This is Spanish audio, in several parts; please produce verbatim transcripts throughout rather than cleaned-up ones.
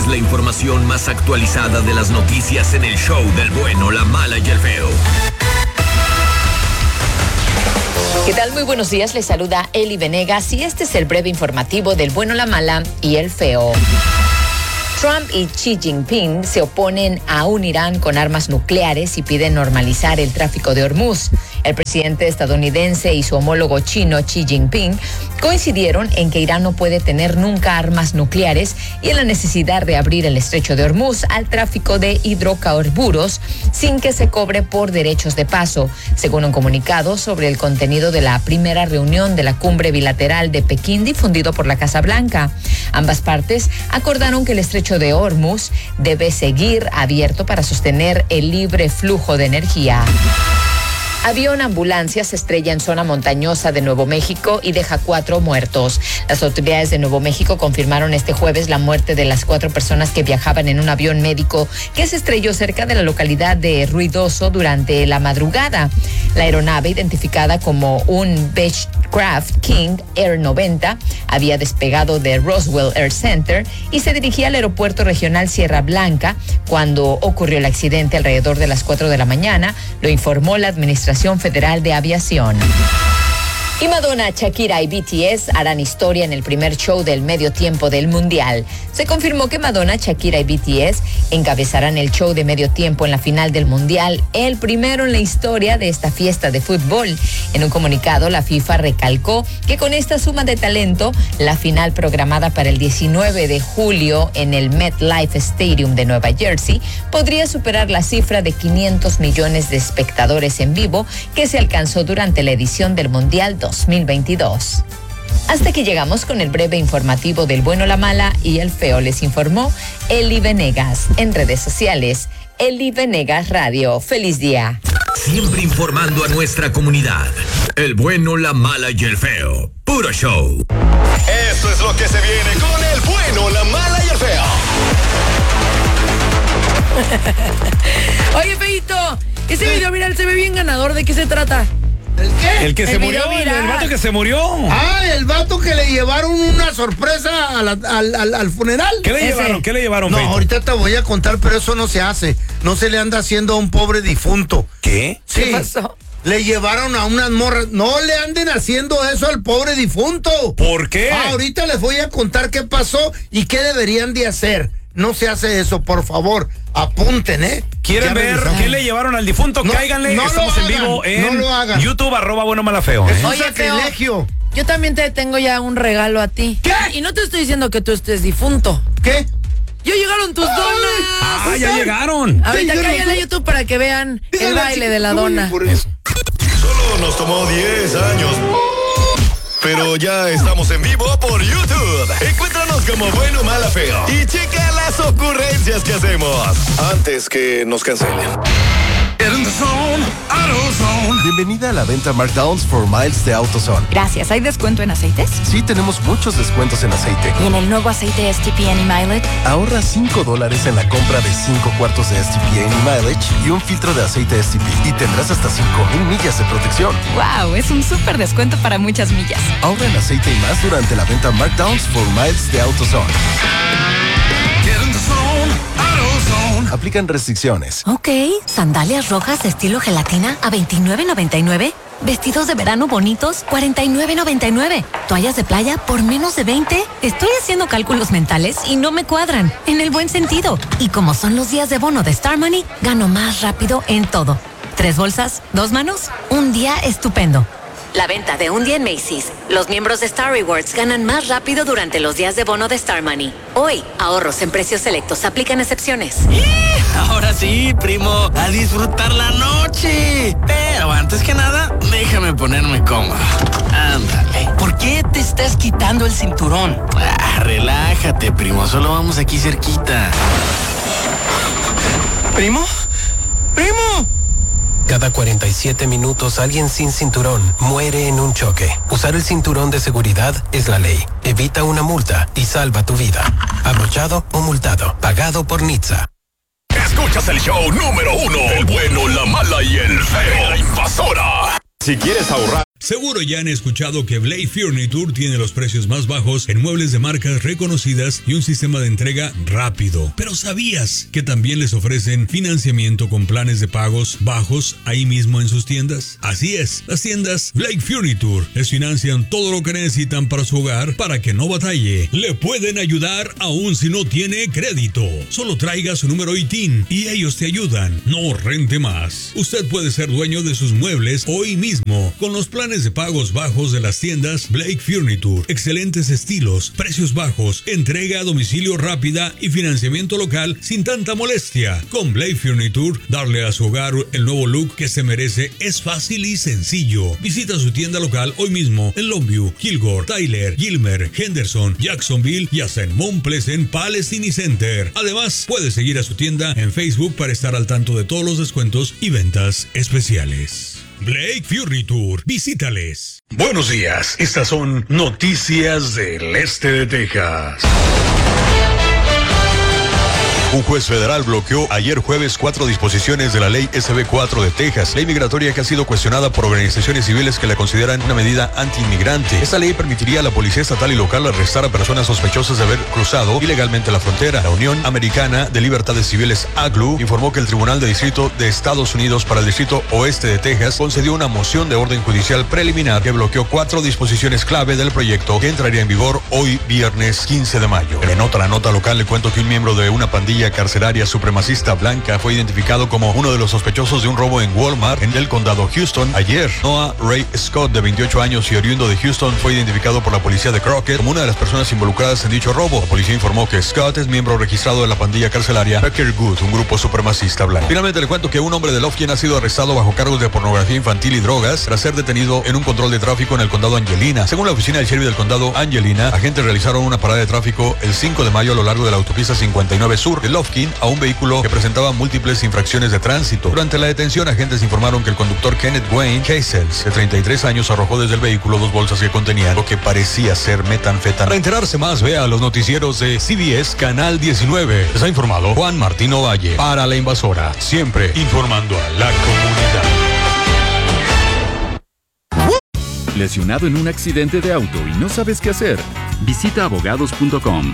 la información más actualizada de las noticias en el show del bueno, la mala y el feo. ¿Qué tal? Muy buenos días, les saluda Eli Venegas y este es el breve informativo del bueno, la mala y el feo. Trump y Xi Jinping se oponen a un Irán con armas nucleares y piden normalizar el tráfico de Hormuz. El presidente estadounidense y su homólogo chino Xi Jinping coincidieron en que Irán no puede tener nunca armas nucleares y en la necesidad de abrir el estrecho de Hormuz al tráfico de hidrocarburos sin que se cobre por derechos de paso, según un comunicado sobre el contenido de la primera reunión de la cumbre bilateral de Pekín difundido por la Casa Blanca. Ambas partes acordaron que el estrecho de Hormuz debe seguir abierto para sostener el libre flujo de energía. Avión ambulancia se estrella en zona montañosa de Nuevo México y deja cuatro muertos. Las autoridades de Nuevo México confirmaron este jueves la muerte de las cuatro personas que viajaban en un avión médico que se estrelló cerca de la localidad de Ruidoso durante la madrugada. La aeronave, identificada como un Beechcraft King Air noventa, había despegado de Roswell Air Center y se dirigía al aeropuerto regional Sierra Blanca cuando ocurrió el accidente alrededor de las cuatro de la mañana, lo informó la Administración Federal de Aviación. Y Madonna, Shakira y B T S harán historia en el primer show del medio tiempo del Mundial. Se confirmó que Madonna, Shakira y B T S encabezarán el show de medio tiempo en la final del Mundial, el primero en la historia de esta fiesta de fútbol. En un comunicado, la FIFA recalcó que con esta suma de talento, la final programada para el diecinueve de julio en el MetLife Stadium de Nueva Jersey podría superar la cifra de quinientos millones de espectadores en vivo que se alcanzó durante la edición del Mundial dos mil veintidós. Hasta que llegamos con el breve informativo del bueno, la mala y el feo. Les informó Eli Venegas. En redes sociales, Eli Venegas Radio. ¡Feliz día! Siempre informando a nuestra comunidad. El bueno, la mala y el feo. Puro show. Esto es lo que se viene con el bueno, la mala y el feo. Oye, feito, ese video viral se ve bien ganador. ¿De qué se trata? ¿El qué? El que el se murió, el, el vato que se murió. Ah, el vato que le llevaron una sorpresa a la, al, al, al funeral. ¿Qué le Ese. llevaron? ¿Qué le llevaron, No, Feito? ahorita te voy a contar, pero eso no se hace. No se le anda haciendo a un pobre difunto. ¿Qué? Sí. ¿Qué pasó? Le llevaron a unas morras. No le anden haciendo eso al pobre difunto. ¿Por qué? Ah, ahorita les voy a contar qué pasó y qué deberían de hacer. No se hace eso, por favor. Apunten, ¿eh? ¿Quieren Ya ver revisamos. qué le llevaron al difunto? No, Cáiganle, no lo estamos en hagan, vivo en no lo hagan. YouTube, arroba bueno mala feo. ¿eh? Es un Oye, feo. sacrilegio. Yo también te tengo ya un regalo a ti. ¿Qué? Y no te estoy diciendo que tú estés difunto. ¿Qué? ¡Ya llegaron tus donas! Ah, ya llegaron. Ahorita Sí, yo no cállale a sé. YouTube para que vean el Dígale, baile de la chico, dona. por eso. Solo nos tomó diez años. Pero ya estamos en vivo por YouTube. Encuéntranos como bueno, mala, feo. Y checa las ocurrencias que hacemos antes que nos cancelen. Bienvenida a la venta Markdowns for Miles de AutoZone. Gracias. ¿Hay descuento en aceites? Sí, tenemos muchos descuentos en aceite. ¿Y en el nuevo aceite S T P Any Mileage? Ahorra cinco dólares en la compra de cinco cuartos de S T P Any Mileage y un filtro de aceite S T P. Y tendrás hasta cinco mil millas de protección. ¡Wow! Es un súper descuento para muchas millas. Ahorra en aceite y más durante la venta Markdowns for Miles de AutoZone. Aplican restricciones. Ok, sandalias rojas estilo gelatina a veintinueve noventa y nueve. Vestidos de verano bonitos, cuarenta y nueve noventa y nueve. Toallas de playa por menos de veinte. Estoy haciendo cálculos mentales y no me cuadran, en el buen sentido. Y como son los días de bono de Star Money, gano más rápido en todo. Tres bolsas, dos manos, un día estupendo. La venta de un día en Macy's. Los miembros de Star Rewards ganan más rápido durante los días de bono de Star Money. Hoy, ahorros en precios selectos. Aplican excepciones. Ahora sí, primo, a disfrutar la noche. Pero antes que nada, déjame ponerme cómodo. Ándale. ¿Por qué te estás quitando el cinturón? Ah, relájate, primo. Solo vamos aquí cerquita. ¿Primo? ¡Primo! Cada cuarenta y siete minutos alguien sin cinturón muere en un choque. Usar el cinturón de seguridad es la ley. Evita una multa y salva tu vida. Abrochado o multado. Pagado por N H T S A. Escuchas el show número uno. El bueno, la mala y el feo. La invasora. Si quieres ahorrar Seguro ya han escuchado que Blake Furniture tiene los precios más bajos en muebles de marcas reconocidas y un sistema de entrega rápido. Pero ¿sabías que también les ofrecen financiamiento con planes de pagos bajos ahí mismo en sus tiendas? Así es, las tiendas Blake Furniture les financian todo lo que necesitan para su hogar para que no batalle. Le pueden ayudar aún si no tiene crédito. Solo traiga su número I T I N y ellos te ayudan. No rente más. Usted puede ser dueño de sus muebles hoy mismo con los planes de pagos bajos de las tiendas Blake Furniture. Excelentes estilos, precios bajos, entrega a domicilio rápida y financiamiento local sin tanta molestia. Con Blake Furniture, darle a su hogar el nuevo look que se merece es fácil y sencillo. Visita su tienda local hoy mismo en Longview, Kilgore, Tyler, Gilmer, Henderson, Jacksonville y hasta en Mount Pleasant Palestine Center. Además, puede seguir a su tienda en Facebook para estar al tanto de todos los descuentos y ventas especiales. Blake Furniture, visítales. Buenos días, estas son noticias del este de Texas. Un juez federal bloqueó ayer jueves cuatro disposiciones de la ley S B cuatro de Texas, ley migratoria que ha sido cuestionada por organizaciones civiles que la consideran una medida anti-inmigrante. Esta ley permitiría a la policía estatal y local arrestar a personas sospechosas de haber cruzado ilegalmente la frontera. La Unión Americana de Libertades Civiles, A C L U, informó que el Tribunal de Distrito de Estados Unidos para el Distrito Oeste de Texas concedió una moción de orden judicial preliminar que bloqueó cuatro disposiciones clave del proyecto que entraría en vigor hoy viernes quince de mayo. En otra nota local le cuento que un miembro de una pandilla carcelaria supremacista blanca fue identificado como uno de los sospechosos de un robo en Walmart en el condado Houston ayer. Noah Ray Scott, de veintiocho años y oriundo de Houston, fue identificado por la policía de Crockett como una de las personas involucradas en dicho robo. La policía informó que Scott es miembro registrado de la pandilla carcelaria Becker Good, un grupo supremacista blanco. Finalmente le cuento que un hombre de Lofgren ha sido arrestado bajo cargos de pornografía infantil y drogas tras ser detenido en un control de tráfico en el condado Angelina. Según la oficina del sheriff del condado Angelina, agentes realizaron una parada de tráfico el cinco de mayo a lo largo de la autopista cincuenta y nueve Sur de Lofgren a un vehículo que presentaba múltiples infracciones de tránsito. Durante la detención, agentes informaron que el conductor Kenneth Wayne Casels, de treinta y tres años, arrojó desde el vehículo dos bolsas que contenían lo que parecía ser metanfetamina. Para enterarse más, vea los noticieros de C B S Canal diecinueve. Les ha informado Juan Martín Ovalle para La Invasora, siempre informando a la comunidad. ¿Lesionado en un accidente de auto y no sabes qué hacer? Visita abogados punto com.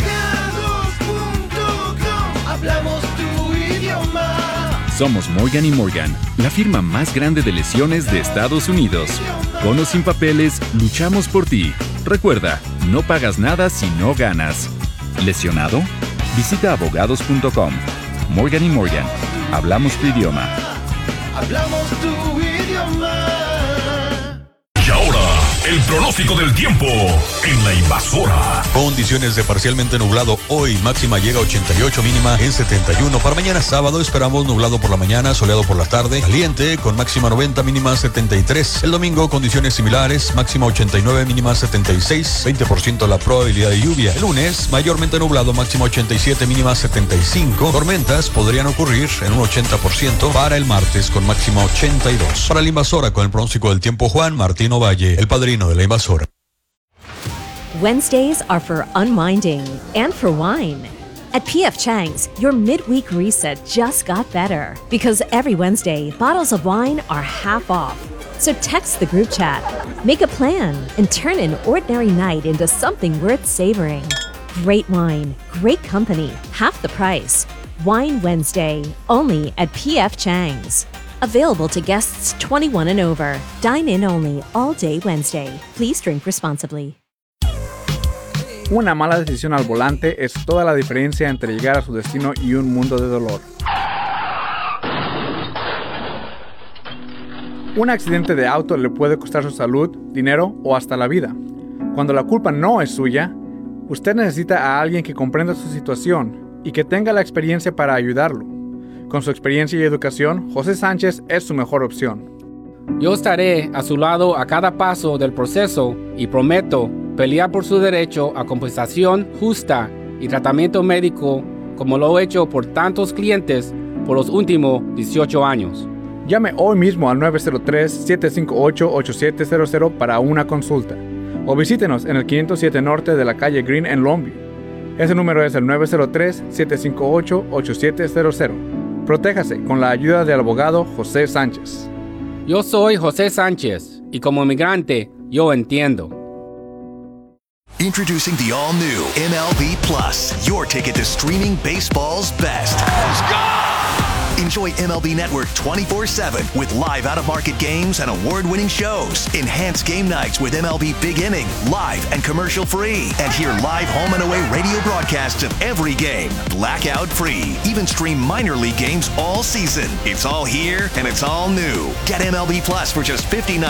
Hablamos tu idioma. Somos Morgan y Morgan, la firma más grande de lesiones de Estados Unidos. Con o sin papeles, luchamos por ti. Recuerda, no pagas nada si no ganas. ¿Lesionado? Visita abogados punto com. Morgan y Morgan, hablamos tu idioma. Hablamos tu idioma. Y ahora, el pronóstico del tiempo en La Invasora. Condiciones de parcialmente nublado hoy, máxima llega a ochenta y ocho, mínima en setenta y uno. Para mañana sábado esperamos nublado por la mañana, soleado por la tarde, caliente con máxima noventa, mínima setenta y tres. El domingo condiciones similares, máxima ochenta y nueve, mínima setenta y seis, veinte por ciento la probabilidad de lluvia. El lunes mayormente nublado, máxima ochenta y siete, mínima setenta y cinco. Tormentas podrían ocurrir en un ochenta por ciento para el martes con máxima ochenta y dos. Para La Invasora con el pronóstico del tiempo, Juan Martín Ovalle, el padrino de La Invasora. Wednesdays are for unwinding and for wine. At P F Chang's, your midweek reset just got better because every Wednesday, bottles of wine are half off. So text the group chat, make a plan, and turn an ordinary night into something worth savoring. Great wine, great company, half the price. Wine Wednesday, only at P F Chang's. Available to guests twenty-one and over. Dine in only all day Wednesday. Please drink responsibly. Una mala decisión al volante es toda la diferencia entre llegar a su destino y un mundo de dolor. Un accidente de auto le puede costar su salud, dinero o hasta la vida. Cuando la culpa no es suya, usted necesita a alguien que comprenda su situación y que tenga la experiencia para ayudarlo. Con su experiencia y educación, José Sánchez es su mejor opción. Yo estaré a su lado a cada paso del proceso y prometo pelear por su derecho a compensación justa y tratamiento médico como lo he hecho por tantos clientes por los últimos dieciocho años. Llame hoy mismo al nueve cero tres, siete cinco ocho, ocho siete cero cero para una consulta o visítenos en el quinientos siete Norte de la calle Green en Longview. Ese número es el nueve cero tres, siete cinco ocho, ocho siete cero cero. Protéjase con la ayuda del abogado José Sánchez. Yo soy José Sánchez Y como inmigrante, yo entiendo. Introducing the all-new M L B Plus, your ticket to streaming baseball's best. Let's go! Enjoy M L B Network twenty-four seven with live out-of-market games and award-winning shows. Enhanced game nights with M L B Big Inning, live and commercial-free. And hear live home and away radio broadcasts of every game, blackout-free. Even stream minor league games all season. It's all here and it's all new. Get M L B Plus for just fifty-nine